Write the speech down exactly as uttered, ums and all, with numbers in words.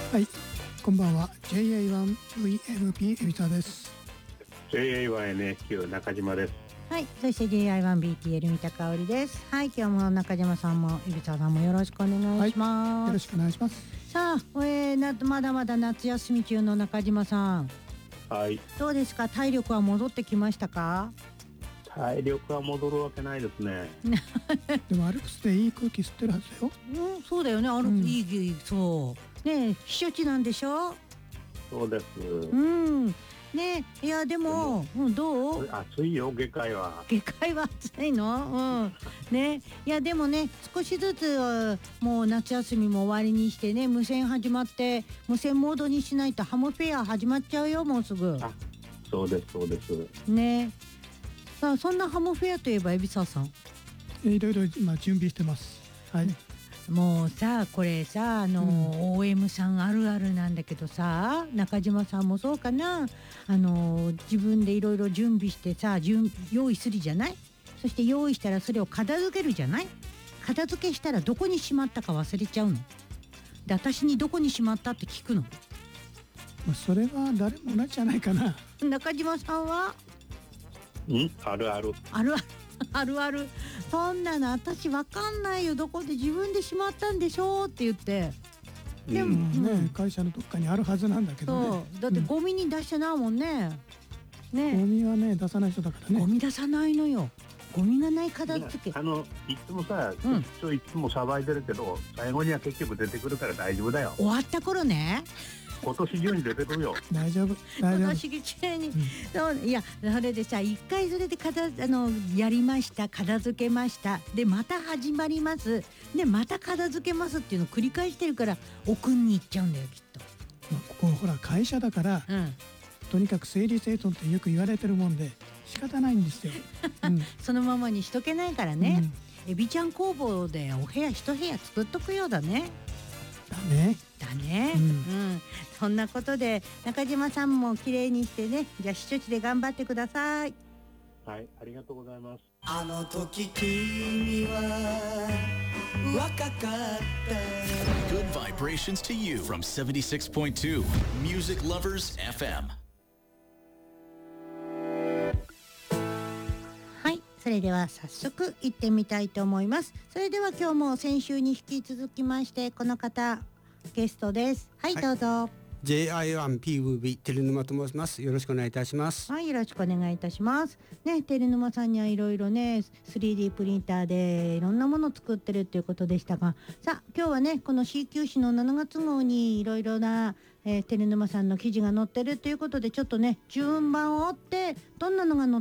はい、こんばんは。 ジェイエーワンブイエムピー 海老沢です。 ジェイエーワンエヌエスキュー 中島です。 はい、そして ジェイアイワンビーティーエル 三田香織です。はい、今日も中島さんも海老沢さんもよろしくお願いします、はい、 よろしくお願いします。 さあ、えー、なまだまだ夏休み中の中島さん、 はい、 どうですか？体力は戻ってきましたか？ 体力は戻るわけないですね。 でもアルプスでいい空気吸ってるはずだよ。 うん、そうだよね。アルプス、うん、いい、そうねえ、避暑地なんでしょ？ そうです。 うんね、いやでも、でも、うん、どう？ 暑いよ、下界は。 下界は暑いの？うんね、いやでもね、少しずつもう夏休みも終わりにしてね、無線始まって無線モードにしないとハムフェア始まっちゃうよ、もうすぐ。 あ、そうですそうですね。さあ、そんなハムフェアといえば海老沢さん、 いろいろ今準備してます。はい、ね、 もうさ、これさ、あの、うん、オーエム さんあるあるなんだけどさ、中島さんもそうかな、あの自分でいろいろ準備してさ、用意するじゃない。そして用意したらそれを片付けるじゃない。片付けしたらどこにしまったか忘れちゃうので、私にどこにしまったって聞くの。 それは誰も同じじゃないかな。 中島さんは？ ん、あるあるあるあるあるある。そんなの私わかんないよ、どこで自分でしまったんでしょうって言って。 でも、うんね、うん、会社のどっかにあるはずなんだけどね。 そうだってゴミに出してないもんね。ね、 ゴミはね出さない人だからね。 ゴミ出さないのよ。ゴミがない片付け。 あのいつもさ、うん、ちょいつも騒いでるけど、最後には結局出てくるから大丈夫だよ。 終わった頃ね。 今年中に出てくるよ。 大丈夫大丈夫。 今年中に、うん、そういや、それでさ、一回それで片あのやりました、片付けました、でまた始まります、でまた片付けますっていうのを繰り返してるから奥に行っちゃうんだよ、きっと。 まあ、ここほら会社だから、うん、とにかく整理整頓ってよく言われてるもんで仕方ないんですよ。 うん、そのままにしとけないからね。うん、エビちゃん工房でお部屋一部屋作っとくようだね。 だね。 だね、うんうん、そんなことで中島さんも綺麗にしてね、じゃあ避暑地で頑張ってください。 はい、ありがとうございます。 あの時君は若かった。 Good vibrations to you from seventy-six point two Music Lovers エフエム。 はい、それでは早速行ってみたいと思います。それでは今日も先週に引き続きましてこの方ゲストです。はい、はい、どうぞ。 ジェイアイワンピーブイビー 照沼と申します。よろしくお願いいたします。 はい、よろしくお願いいたしますね。照沼さんにはいろいろね スリーディー プリンターでいろんなものを作ってるっていうことでしたが、さあ今日はねこの シーキュー 誌のしちがつ号にいろいろな、えー、照沼さんの記事が載ってるということで、ちょっとね順番を追ってどんなのが載っ